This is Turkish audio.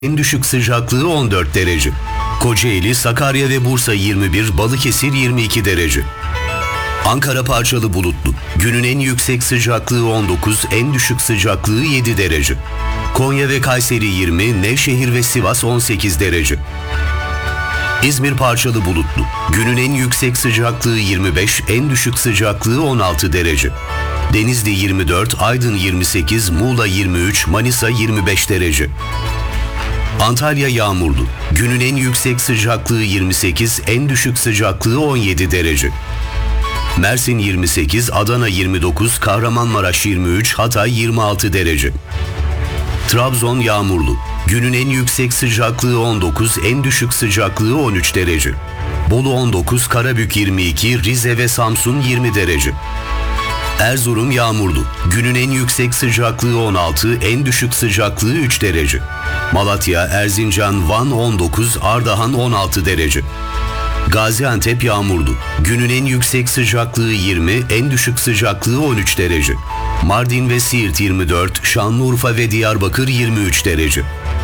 en düşük sıcaklığı 14 derece. Kocaeli, Sakarya ve Bursa 21, Balıkesir 22 derece. Ankara parçalı bulutlu. Günün en yüksek sıcaklığı 19, en düşük sıcaklığı 7 derece. Konya ve Kayseri 20, Nevşehir ve Sivas 18 derece. İzmir parçalı bulutlu. Günün en yüksek sıcaklığı 25, en düşük sıcaklığı 16 derece. Denizli 24, Aydın 28, Muğla 23, Manisa 25 derece. Antalya yağmurlu. Günün en yüksek sıcaklığı 28, en düşük sıcaklığı 17 derece. Mersin 28, Adana 29, Kahramanmaraş 23, Hatay 26 derece. Trabzon yağmurlu. Günün en yüksek sıcaklığı 19, en düşük sıcaklığı 13 derece. Bolu 19, Karabük 22, Rize ve Samsun 20 derece. Erzurum yağmurlu. Günün en yüksek sıcaklığı 16, en düşük sıcaklığı 3 derece. Malatya, Erzincan, Van 19, Ardahan 16 derece. Gaziantep yağmurlu. Günün en yüksek sıcaklığı 20, en düşük sıcaklığı 13 derece. Mardin ve Siirt 24, Şanlıurfa ve Diyarbakır 23 derece.